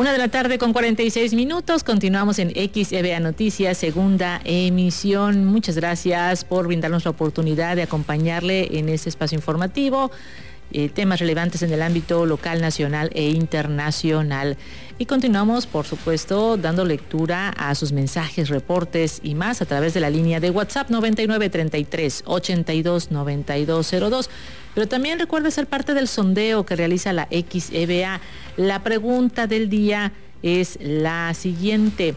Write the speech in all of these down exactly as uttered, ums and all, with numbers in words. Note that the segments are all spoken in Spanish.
Una de la tarde con cuarenta y seis minutos, continuamos en X E B A Noticias, segunda emisión. Muchas gracias por brindarnos la oportunidad de acompañarle en este espacio informativo, eh, temas relevantes en el ámbito local, nacional e internacional. Y continuamos, por supuesto, dando lectura a sus mensajes, reportes y más a través de la línea de WhatsApp noventa y nueve, treinta y tres, ochenta y dos, noventa y dos cero dos. Pero también recuerde ser parte del sondeo que realiza la X E B A. La pregunta del día es la siguiente.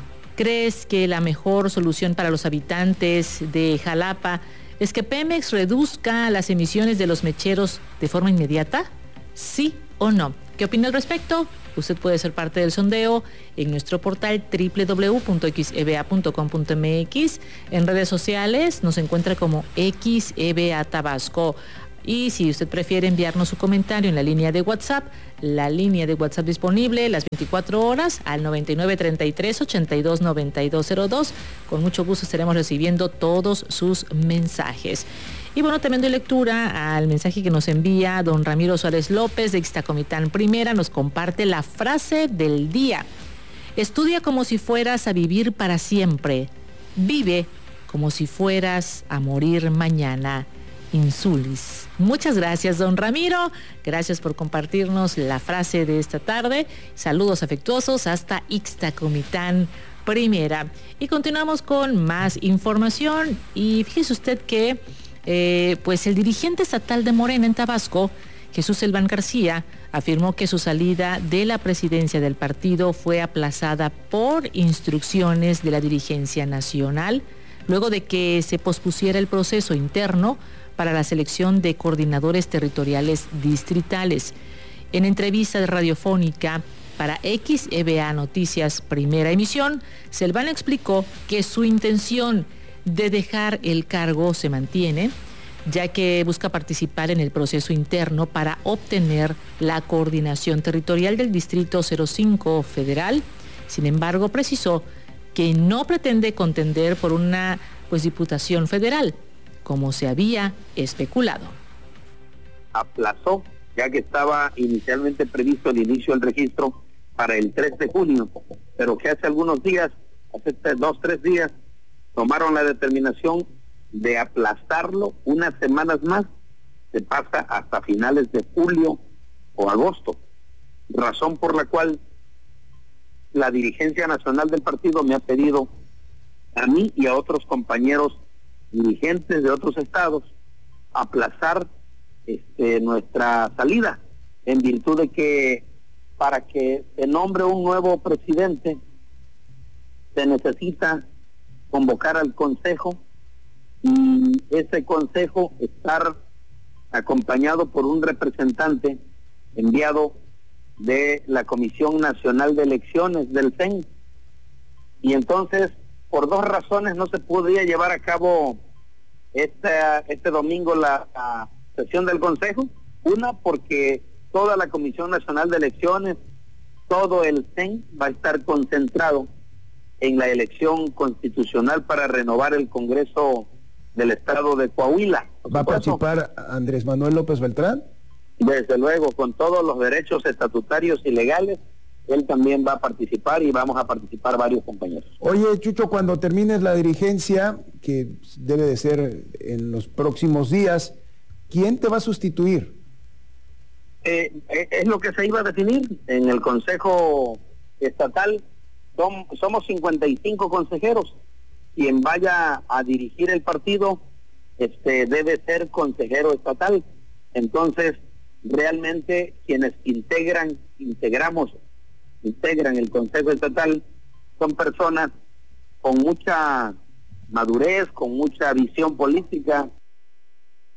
¿Crees que la mejor solución para los habitantes de Jalapa es que Pemex reduzca las emisiones de los mecheros de forma inmediata? ¿Sí o no? ¿Qué opina al respecto? Usted puede ser parte del sondeo en nuestro portal doble u doble u doble u punto x e b a punto com punto m x. En redes sociales nos encuentra como X E B A Tabasco. Y si usted prefiere enviarnos su comentario en la línea de WhatsApp, la línea de WhatsApp disponible las veinticuatro horas al noventa y nueve, treinta y tres, ochenta y dos, noventa y dos cero dos. Con mucho gusto estaremos recibiendo todos sus mensajes. Y bueno, también doy lectura al mensaje que nos envía don Ramiro Suárez López de Ixtacomitán Primera. Nos comparte la frase del día. Estudia como si fueras a vivir para siempre. Vive como si fueras a morir mañana. Insulis. Muchas gracias, don Ramiro. Gracias por compartirnos la frase de esta tarde. Saludos afectuosos hasta Ixtacomitán Primera. Y continuamos con más información. Y fíjese usted que eh, pues el dirigente estatal de Morena en Tabasco, Jesús Elván García, afirmó que su salida de la presidencia del partido fue aplazada por instrucciones de la dirigencia nacional, luego de que se pospusiera el proceso interno para la selección de coordinadores territoriales distritales. En entrevista radiofónica para X E B A Noticias Primera Emisión, Selván explicó que su intención de dejar el cargo se mantiene, ya que busca participar en el proceso interno para obtener la coordinación territorial del Distrito cero cinco Federal. Sin embargo, precisó que no pretende contender por una pues diputación federal, como se había especulado. Aplazó, ya que estaba inicialmente previsto el inicio del registro para el tres de junio, pero que hace algunos días, hace dos, tres días, tomaron la determinación de aplazarlo unas semanas más, se pasa hasta finales de julio o agosto, razón por la cual la dirigencia nacional del partido me ha pedido a mí y a otros compañeros dirigentes de otros estados aplazar este, nuestra salida, en virtud de que para que se nombre un nuevo presidente se necesita convocar al consejo y ese consejo estar acompañado por un representante enviado de la Comisión Nacional de Elecciones del C E N. Y entonces, por dos razones no se podría llevar a cabo este, este domingo la, la sesión del Consejo. Una, porque toda la Comisión Nacional de Elecciones, todo el C E N va a estar concentrado en la elección constitucional para renovar el Congreso del Estado de Coahuila. ¿Va a participar Andrés Manuel López Beltrán? Desde luego, con todos los derechos estatutarios y legales, él también va a participar y vamos a participar varios compañeros. Oye, Chucho, cuando termines la dirigencia, que debe de ser en los próximos días, ¿quién te va a sustituir? Eh, es lo que se iba a definir en el Consejo Estatal. Som, somos cincuenta y cinco consejeros. Quien vaya a dirigir el partido este, debe ser consejero estatal. Entonces, realmente quienes integran, integramos, integran el Consejo Estatal son personas con mucha madurez, con mucha visión política,